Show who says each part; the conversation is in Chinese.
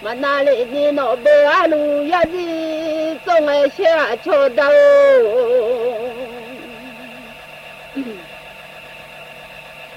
Speaker 1: 嘛那里你那不阿路呀子总爱下秋刀。